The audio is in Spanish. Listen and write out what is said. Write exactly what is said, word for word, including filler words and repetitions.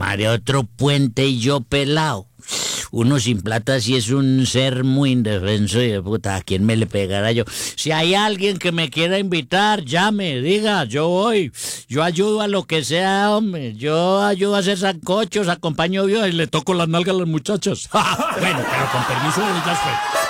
armaré otro puente y yo pelado. Uno sin plata sí es un ser muy indefenso y de puta, ¿a quién me le pegará yo? Si hay alguien que me quiera invitar, llame, diga, yo voy. Yo ayudo a lo que sea, hombre. Yo ayudo a hacer sancochos, acompaño yo y le toco las nalgas a las muchachas. Bueno, pero con permiso de ellas fue.